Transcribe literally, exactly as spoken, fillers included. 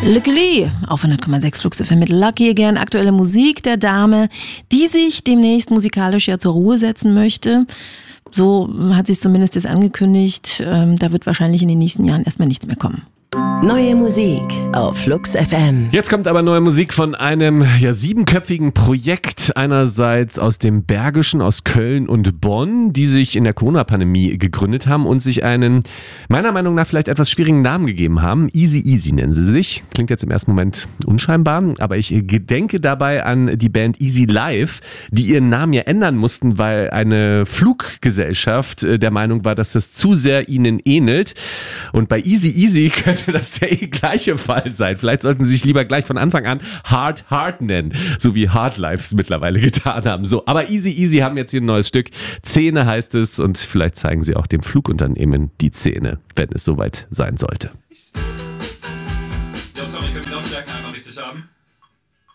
Luckily auf hundert Komma sechs Flux F M mit Lucky Again. Aktuelle Musik der Dame, die sich demnächst musikalisch ja zur Ruhe setzen möchte. So hat sie es zumindest jetzt angekündigt. Ähm, da wird wahrscheinlich in den nächsten Jahren erstmal nichts mehr kommen. Neue Musik auf Flux F M. Jetzt kommt aber neue Musik von einem ja, siebenköpfigen Projekt. Einerseits aus dem Bergischen, aus Köln und Bonn, die sich in der Corona-Pandemie gegründet haben und sich einen, meiner Meinung nach, vielleicht etwas schwierigen Namen gegeben haben. Easy Easy nennen sie sich. Klingt jetzt im ersten Moment unscheinbar, aber ich gedenke dabei an die Band Easy Life, die ihren Namen ja ändern mussten, weil eine Fluggesellschaft der Meinung war, dass das zu sehr ihnen ähnelt. Und bei Easy Easy könnte das der gleiche Fall sein. Vielleicht sollten sie sich lieber gleich von Anfang an Hard Hard nennen, so wie Hard Life es mittlerweile getan haben. So, aber Easy Easy haben jetzt hier ein neues Stück. Zähne heißt es und vielleicht zeigen sie auch dem Flugunternehmen die Zähne, wenn es soweit sein sollte. Ja, sorry, können wir Lautstärken einmal richtig haben?